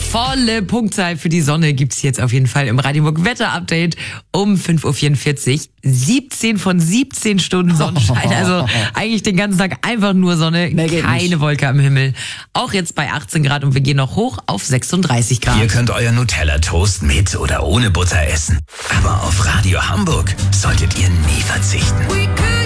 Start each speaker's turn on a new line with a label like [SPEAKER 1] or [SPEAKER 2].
[SPEAKER 1] Volle Punktzahl für die Sonne gibt's jetzt auf jeden Fall im Radio Hamburg Wetter-Update um 5.44 Uhr. 17 von 17 Stunden Sonnenschein. Also eigentlich den ganzen Tag einfach nur Sonne, keine Wolke am Himmel. Auch jetzt bei 18 Grad und wir gehen noch hoch auf 36 Grad.
[SPEAKER 2] Ihr könnt euer Nutella-Toast mit oder ohne Butter essen. Aber auf Radio Hamburg solltet ihr nie verzichten.